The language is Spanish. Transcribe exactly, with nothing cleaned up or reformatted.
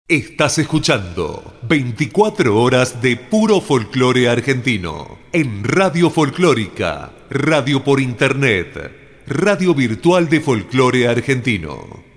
Estás escuchando veinticuatro horas de puro folclore argentino en Radio Folclórica, radio por internet, radio virtual de folclore argentino.